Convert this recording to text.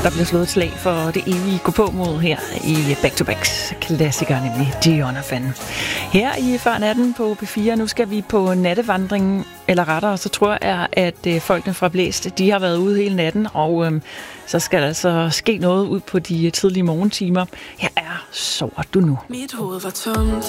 Der bliver slået et slag for det evige gå-på-mod her i Back-to-Backs klassiker, nemlig Jonathan. Her i Før Natten på P4, nu skal vi på nattevandring, eller rettere, så tror jeg, at folkene fra Blæst, de har været ude hele natten, og så skal der altså ske noget ud på de tidlige morgentimer. Her er Sover du nu? Mit hoved var tomt,